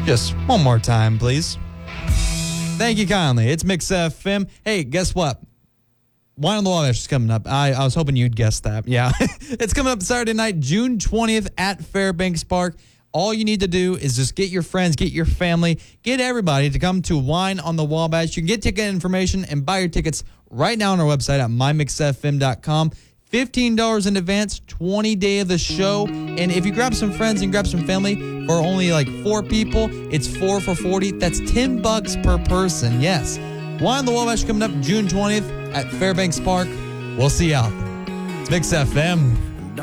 Just one more time, please. Thank you kindly. It's Mix FM. Hey, guess what? Wine on the Wabash is coming up. I was hoping you'd guess that. Yeah. It's coming up Saturday night, June 20th at Fairbanks Park. All you need to do is just get your friends, get your family, get everybody to come to Wine on the Wabash. You can get ticket information and buy your tickets right now on our website at mymixfm.com. $15 in advance, 20 day of the show. And if you grab some friends and grab some family for only like 4 people, it's 4 for $40. That's $10 per person. Yes. Wine on the Wabash coming up June 20th at Fairbanks Park. We'll see you out there. It's Mix FM.